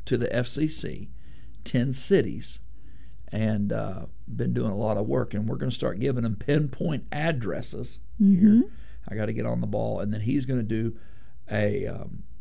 to the FCC, 10 cities, and been doing a lot of work. And we're going to start giving them pinpoint addresses here. I got to get on the ball. And then he's going to do a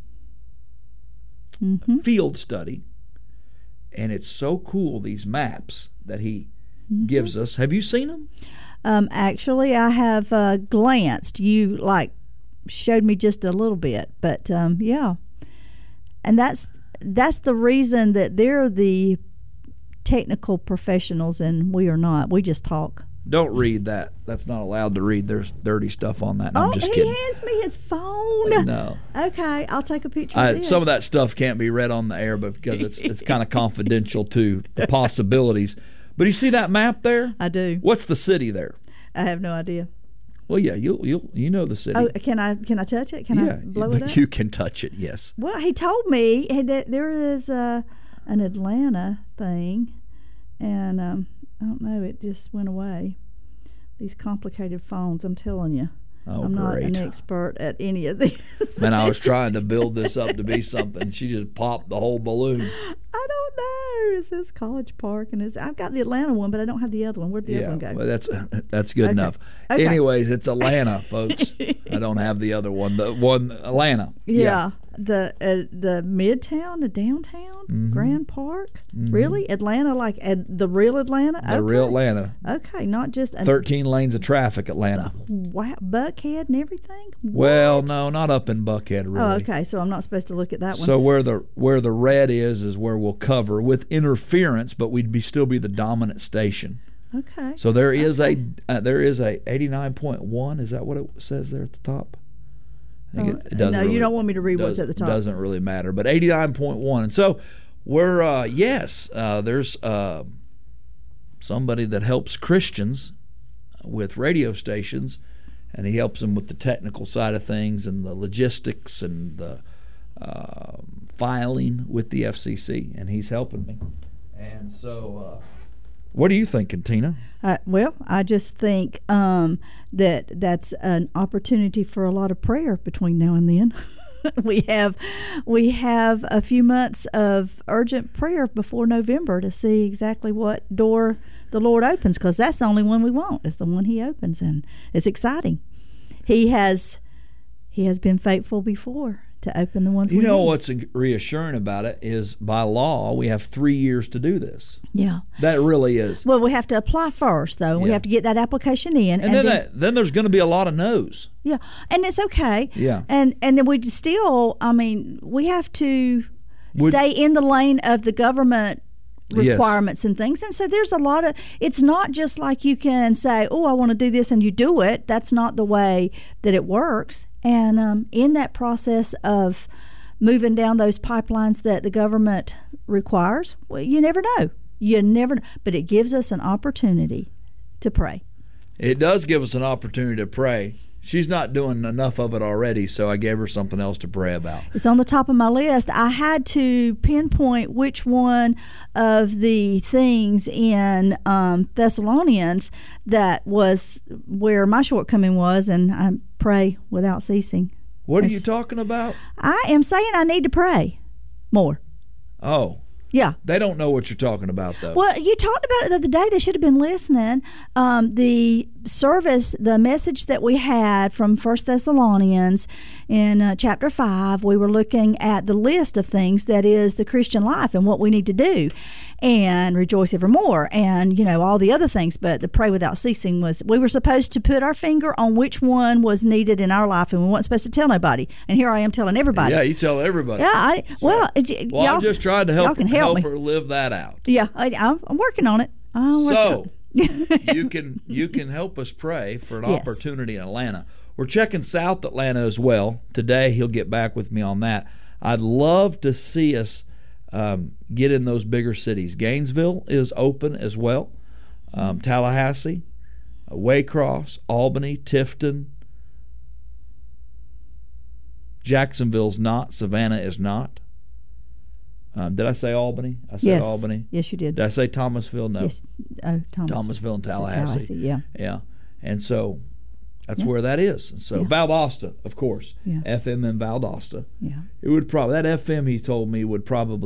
field study. And it's so cool, these maps that he gives us. Have you seen them? Actually, I have glanced. You showed me just a little bit, but yeah. And that's the reason that they're the technical professionals and we are not. We just talk. Don't read that. That's not allowed to read. There's dirty stuff on that. I'm just kidding. He hands me his phone. No. Okay, I'll take a picture of this. Some of that stuff can't be read on the air, but because it's kind of confidential to the possibilities. But you see that map there? I do. What's the city there? I have no idea. Well, yeah, you know the city. Oh, can I touch it? Can I blow it up? You can touch it. Yes. Well, he told me that there is an Atlanta thing, and I don't know. It just went away. These complicated phones. I'm telling you. Oh, I'm not great. an expert at any of these. Man, I was trying to build this up to be something. She just popped the whole balloon. I don't know. It says College Park, and I've got the Atlanta one, but I don't have the other one. Where'd the other one go? Well, that's good enough. Okay. Anyways, it's Atlanta, folks. I don't have the other one. The one Atlanta. Yeah. The Midtown, the downtown, Grand Park. Really? Atlanta, like the real Atlanta? The real Atlanta. Okay, not just 13 lanes of traffic, Atlanta. Wow, Buckhead and everything? Well, no, not up in Buckhead, really. Oh, okay, so I'm not supposed to look at that one. So where the red is where we'll cover with interference, but we'd still be the dominant station. Okay. So there is a 89.1. Is that what it says there at the top? It doesn't no, you don't want me to read what's at the top. Doesn't really matter, but 89.1. And so we're there's somebody that helps Christians with radio stations, and he helps them with the technical side of things and the logistics and the filing with the FCC, and he's helping me. And so what are you thinking, Tina? Well, I just think that's an opportunity for a lot of prayer between now and then. we have a few months of urgent prayer before November to see exactly what door the Lord opens, because that's the only one we want. It's the one He opens, and it's exciting. He has been faithful before to open the ones we need. What's reassuring about it is by law we have 3 years to do this. Yeah. That really is. Well, we have to apply first, though. Yeah. We have to get that application in. And then there's going to be a lot of no's. Yeah. And it's okay. Yeah. And then we still, we have to stay in the lane of the government requirements and things. And so there's a lot of, it's not just like you can say, oh, I want to do this, and you do it. That's not the way that it works. And in that process of moving down those pipelines that the government requires, well, you never know. You never know. But it gives us an opportunity to pray. It does give us an opportunity to pray. She's not doing enough of it already, so I gave her something else to pray about. It's on the top of my list. I had to pinpoint which one of the things in Thessalonians that was where my shortcoming was, and I pray without ceasing. What are you talking about? I am saying I need to pray more. Oh. Yeah. They don't know what you're talking about, though. Well, you talked about it the other day. They should have been listening. The service, the message that we had from 1 Thessalonians in chapter 5, we were looking at the list of things that is the Christian life and what we need to do, and rejoice evermore, and, all the other things. But the pray without ceasing we were supposed to put our finger on which one was needed in our life, and we weren't supposed to tell nobody. And here I am telling everybody. Yeah, you tell everybody. Yeah, I'm just trying to help me her live that out. Yeah, I'm working on it. You can help us pray for an opportunity in Atlanta. We're checking South Atlanta as well. Today he'll get back with me on that. I'd love to see us get in those bigger cities. Gainesville is open as well. Tallahassee, Waycross, Albany, Tifton. Jacksonville's not. Savannah is not. Did I say Albany? I said Albany. Yes, you did. Did I say Thomasville? No. Yes. Thomasville and Tallahassee. Yeah. And so that's where that is. So Valdosta, of course. Yeah. FM in Valdosta. Yeah. It would probably, that FM he told me would probably